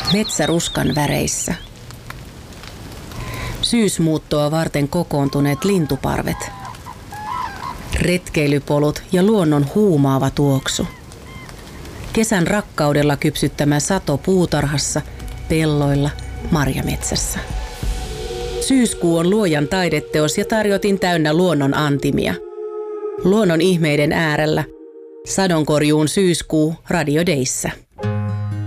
metsäruskan väreissä. Syysmuuttoa varten kokoontuneet lintuparvet. Retkeilypolut ja luonnon huumaava tuoksu. Kesän rakkaudella kypsyttämä sato puutarhassa, pelloilla, marjametsässä. Syyskuu on luojan taideteos ja tarjotin täynnä luonnon antimia. Luonnon ihmeiden äärellä. Sadonkorjuun syyskuu Radio Dayssä.